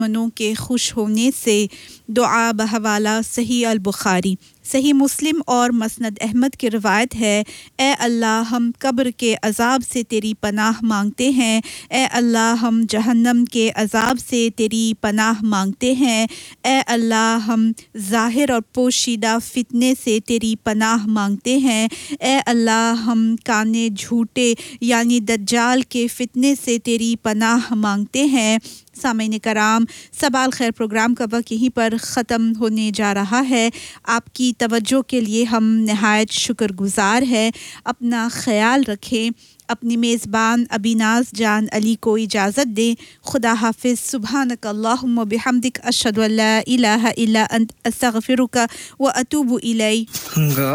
मनों के खुश होने से दुआ बहवाला सही अल बुखारी सही मुस्लिम और मसनद अहमद की रिवायत है ए अल्लाह हम कब्र के अजाब से तेरी पनाह मांगते हैं ए अल्लाह हम जहन्नम के अजाब से तेरी पनाह मांगते हैं ए अल्लाह हम ज़ाहिर और पोशीदा फितने से तेरी पनाह मांगते हैं ए अल्लाह हम काने झूठे यानी दज्जाल के फितने से तेरी पनाह मांगते हैं। सामीन कराम सबाल खैर प्रोग्राम का वक्त यहीं पर ख़त्म होने जा रहा है। आपकी तवज्जो के लिए हम नहायत शुक्रगुज़ार हैं। अपना ख्याल रखें। अपनी मेज़बान अबीनाज़ जान अली को इजाज़त दें। खुदा हाफ़िज़। सुब्हानक अल्लाहुम्मा बिहम्दिक अशहदु अल्ला इलाहा इल्ला अंत अस्तग़फिरुका व अतूबु इलैक।